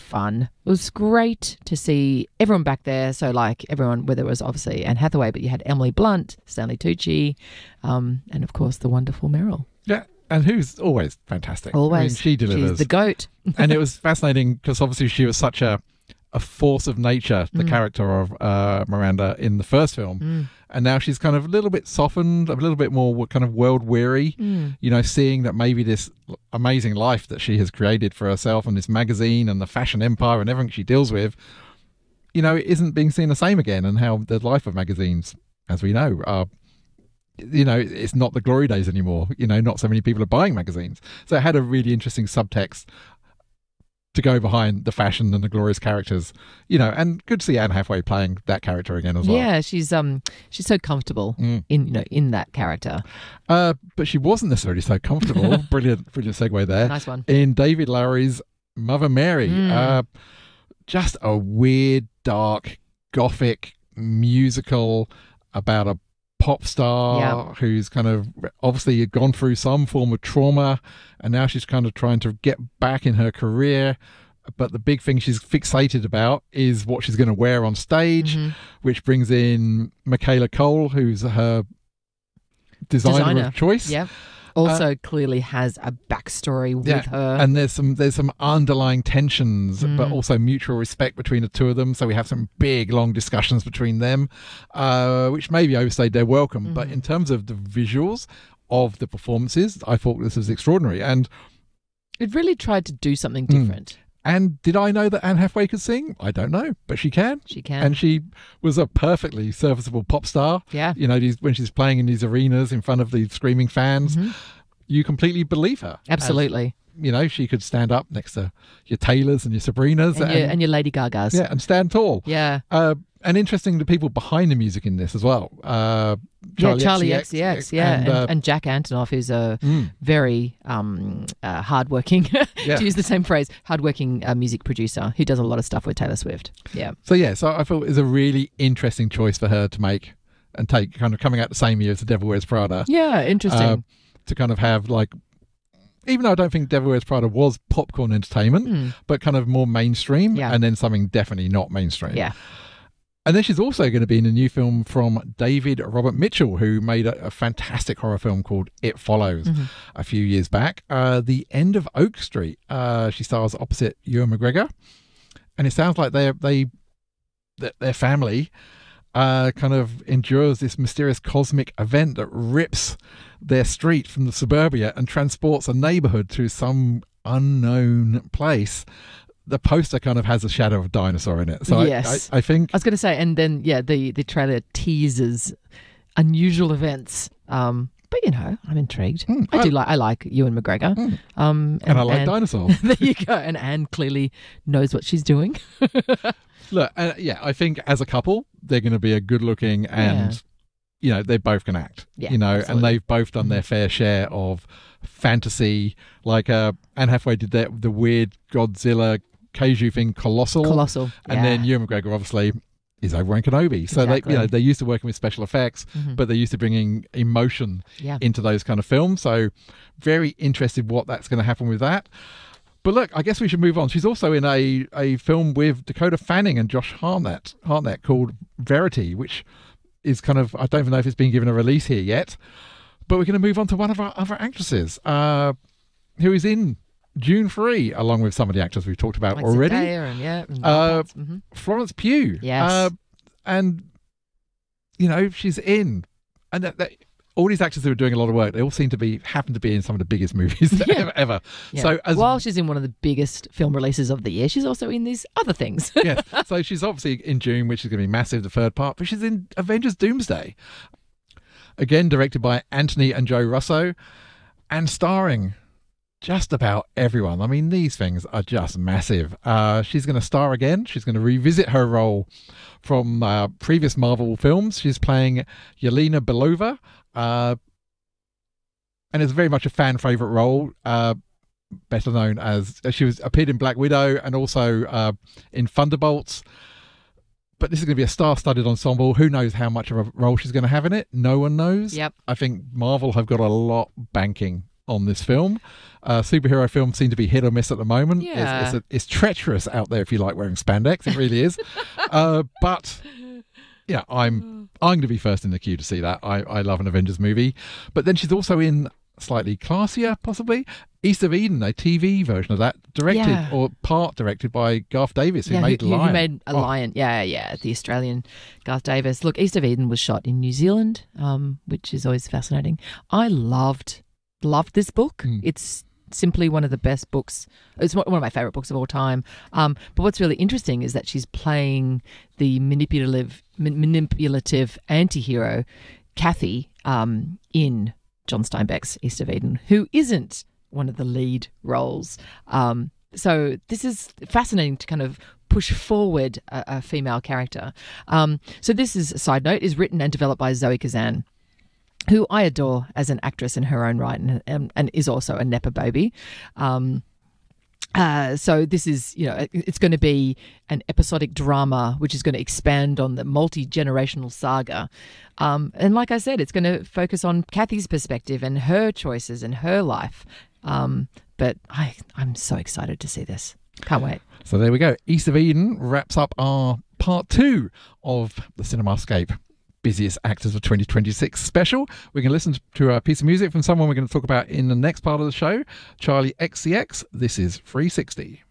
fun. It was great to see everyone back there. So like everyone, whether it was obviously Anne Hathaway, but you had Emily Blunt, Stanley Tucci, and of course the wonderful Meryl. Yeah, and who's always fantastic. Always. I mean, she delivers. She's the GOAT. And it was fascinating because obviously she was such a force of nature, the character of Miranda in the first film. And now she's kind of a little bit softened, a little bit more kind of world weary, you know, seeing that maybe this amazing life that she has created for herself and this magazine and the fashion empire and everything she deals with, you know, isn't being seen the same again, and how the life of magazines, as we know, are, you know, it's not the glory days anymore. You know, not so many people are buying magazines. So it had a really interesting subtext to go behind the fashion and the glorious characters, you know, and good to see Anne Hathaway playing that character again as well. Yeah, she's so comfortable in that character. But she wasn't necessarily so comfortable. Brilliant segue there. Nice one. In David Lowery's Mother Mary, just a weird, dark, gothic musical about a pop star who's kind of obviously gone through some form of trauma, and now she's kind of trying to get back in her career, but the big thing she's fixated about is what she's going to wear on stage, which brings in Michaela Cole, who's her designer of choice. Also clearly has a backstory with her. And there's some underlying tensions, but also mutual respect between the two of them. So we have some big, long discussions between them, which maybe overstayed their welcome. But in terms of the visuals of the performances, I thought this was extraordinary. And it really tried to do something different. And did I know that Anne Hathaway could sing? I don't know, but she can. She can. And she was a perfectly serviceable pop star. Yeah. You know, when she's playing in these arenas in front of the screaming fans, you completely believe her. Absolutely. You know, she could stand up next to your Taylors and your Sabrinas. And your Lady Gagas. Yeah, and stand tall. Yeah. And interesting, the people behind the music in this as well. Charlie XCX, and Jack Antonoff, who's a very hardworking, to use the same phrase, hardworking music producer who does a lot of stuff with Taylor Swift. Yeah. So I thought it was a really interesting choice for her to make and take, kind of coming out the same year as The Devil Wears Prada. Yeah, interesting. To kind of have, like, even though I don't think Devil Wears Prada was popcorn entertainment, but kind of more mainstream, and then something definitely not mainstream. Yeah. And then she's also going to be in a new film from David Robert Mitchell, who made a fantastic horror film called It Follows a few years back. The End of Oak Street. She stars opposite Ewan McGregor. And it sounds like their family kind of endures this mysterious cosmic event that rips their street from the suburbia and transports a neighborhood to some unknown place. The poster kind of has a shadow of a dinosaur in it. So yes. I think... I was going to say, and then, the trailer teases unusual events. But, you know, I'm intrigued. I like Ewan McGregor. And I like dinosaurs. There you go. And Anne clearly knows what she's doing. Look, I think as a couple, they're going to be a good-looking and, you know, they both can act. Yeah, you know, absolutely. and they've both done their fair share of fantasy. Like Anne Hathaway did the weird Godzilla kaiju thing, Colossal. And then Ewan McGregor, obviously, is Obi-Wan Kenobi. So they're used to working with special effects, but they're used to bringing emotion into those kind of films. So very interested what that's going to happen with that. But look, I guess we should move on. She's also in a film with Dakota Fanning and Josh Hartnett called Verity, which is kind of, I don't even know if it's been given a release here yet. But we're going to move on to one of our other actresses who is in Dune 3, along with some of the actors we've talked about already. Florence Pugh. Yes. And, you know, she's in. And all these actors who are doing a lot of work, they all seem to happen to be in some of the biggest movies ever. Yeah. So while she's in one of the biggest film releases of the year, she's also in these other things. Yeah. So she's obviously in Dune, which is going to be massive, the third part, but she's in Avengers Doomsday. Again, directed by Anthony and Joe Russo, and starring just about everyone. I mean, these things are just massive. She's going to star again. She's going to revisit her role from previous Marvel films. She's playing Yelena Belova, and it's very much a fan favorite role. Better known as appeared in Black Widow and also in Thunderbolts. But this is going to be a star-studded ensemble. Who knows how much of a role she's going to have in it? No one knows. Yep. I think Marvel have got a lot banking on this film. Superhero films seem to be hit or miss at the moment. Yeah. It's treacherous out there if you like wearing spandex. It really is. But yeah, I'm going to be first in the queue to see that. I love an Avengers movie. But then she's also in slightly classier, possibly, East of Eden, a TV version of that, directed by Garth Davis, who made Lion. Who made a Lion, the Australian Garth Davis. Look, East of Eden was shot in New Zealand, which is always fascinating. I loved this book. It's simply one of the best books. It's one of my favourite books of all time. But what's really interesting is that she's playing the manipulative anti-hero, Kathy, in John Steinbeck's East of Eden, who isn't one of the lead roles. So this is fascinating to kind of push forward a female character. So this is, a side note, is written and developed by Zoe Kazan, who I adore as an actress in her own right, and is also a Nepa baby. So this is, it's going to be an episodic drama which is going to expand on the multi-generational saga. And like I said, it's going to focus on Kathy's perspective and her choices and her life. But I'm so excited to see this. Can't wait. So there we go. East of Eden wraps up our part 2 of the Cinemascape Busiest Actors of 2026 special. We can listen to a piece of music from someone we're going to talk about in the next part of the show, Charlie XCX. This is 360.